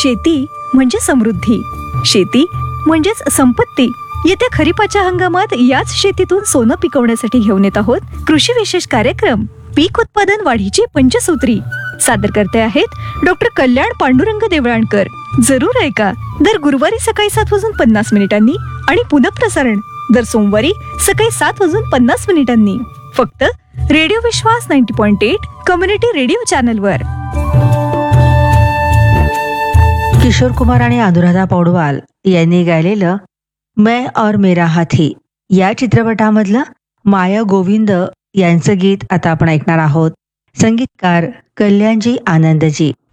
शेती म्हणजे समृद्धी, शेती म्हणजेच संपत्ती. येत्या खरीपाच्या हंगामात याच शेतीतून सोनं पिकवण्यासाठी घेऊन येत आहोत कृषी विशेष कार्यक्रम पीक उत्पादन वाढीची पंचसूत्री. सादर करते आहेत डॉक्टर कल्याण पांडुरंग देवळाणकर. जरूर ऐका. दर गुरुवारी सकाळी 7:50 आणि पुनःप्रसारण दर सोमवारी सकाळी 7:50 फक्त रेडिओ विश्वास 90.8 कम्युनिटी रेडिओ चॅनलवर. किशोर कुमार आणि अनुराधा पौडवाल यांनी गायलेलं मैं और मेरा हाथी या चित्रपटामधलं माया गोविंद यांचं गीत आता आपण ऐकणार आहोत. संगीतकार कल्याणजी आनंदजी.